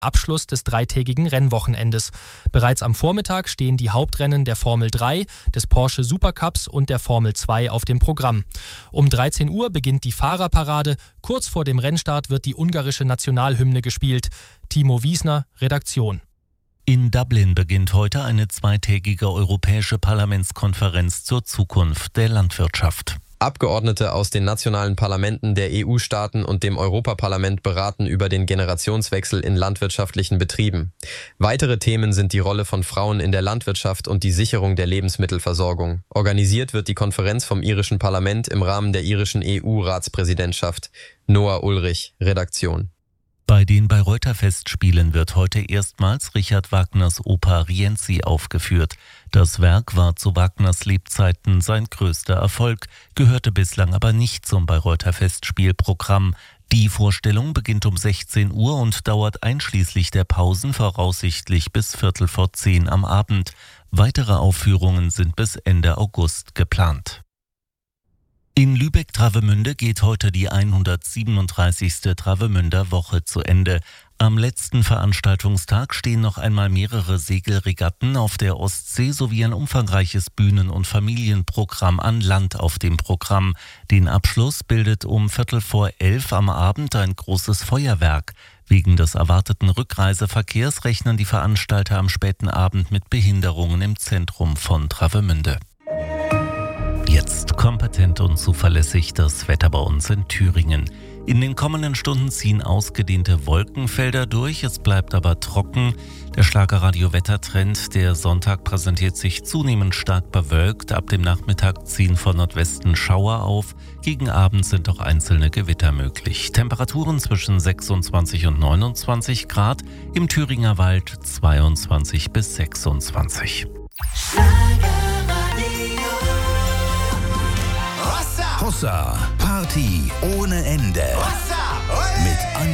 Abschluss des dreitägigen Rennwochenendes. Bereits am Vormittag stehen die Hauptrennen der Formel 3, des Porsche Supercups und der Formel 2 auf dem Programm. Um 13 Uhr beginnt die Fahrerparade. Kurz vor dem Rennstart wird die ungarische Nationalhymne gespielt. Timo Wiesner, Redaktion. In Dublin beginnt heute eine zweitägige europäische Parlamentskonferenz zur Zukunft der Landwirtschaft. Abgeordnete aus den nationalen Parlamenten der EU-Staaten und dem Europaparlament beraten über den Generationswechsel in landwirtschaftlichen Betrieben. Weitere Themen sind die Rolle von Frauen in der Landwirtschaft und die Sicherung der Lebensmittelversorgung. Organisiert wird die Konferenz vom irischen Parlament im Rahmen der irischen EU-Ratspräsidentschaft. Noah Ulrich, Redaktion. Bei den Bayreuther Festspielen wird heute erstmals Richard Wagners Oper Rienzi aufgeführt. Das Werk war zu Wagners Lebzeiten sein größter Erfolg, gehörte bislang aber nicht zum Bayreuther Festspielprogramm. Die Vorstellung beginnt um 16 Uhr und dauert einschließlich der Pausen voraussichtlich bis 9:45 am Abend. Weitere Aufführungen sind bis Ende August geplant. In Lübeck-Travemünde geht heute die 137. Travemünder Woche zu Ende. Am letzten Veranstaltungstag stehen noch einmal mehrere Segelregatten auf der Ostsee sowie ein umfangreiches Bühnen- und Familienprogramm an Land auf dem Programm. Den Abschluss bildet um 11:45 am Abend ein großes Feuerwerk. Wegen des erwarteten Rückreiseverkehrs rechnen die Veranstalter am späten Abend mit Behinderungen im Zentrum von Travemünde. Jetzt kompetent und zuverlässig das Wetter bei uns in Thüringen. In den kommenden Stunden ziehen ausgedehnte Wolkenfelder durch, es bleibt aber trocken. Der Schlagerradio-Wettertrend, der Sonntag präsentiert sich zunehmend stark bewölkt. Ab dem Nachmittag ziehen von Nordwesten Schauer auf. Gegen Abend sind auch einzelne Gewitter möglich. Temperaturen zwischen 26 und 29 Grad, im Thüringer Wald 22 bis 26. Hossa, Party ohne Ende. Mit